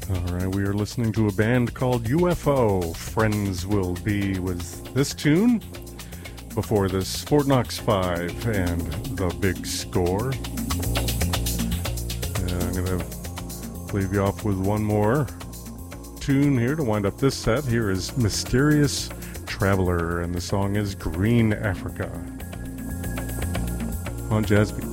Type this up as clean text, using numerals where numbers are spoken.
All right, we are listening to a band called UFO. Friends Will Be was this tune. Before this, Fort Knox 5 and The Big Score. I'm going to leave you off with one more tune here to wind up this set. Here is Mysterious Traveler, and the song is Green Africa on Jazzbeat.